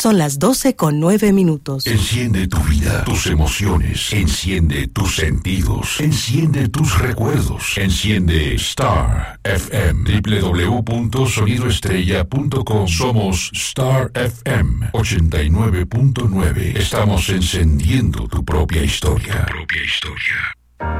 Son las 12:09. Enciende tu vida, tus emociones. Enciende tus sentidos. Enciende tus recuerdos. Enciende Star FM. www.sonidoestrella.com. Somos Star FM 89.9. Estamos encendiendo tu propia historia.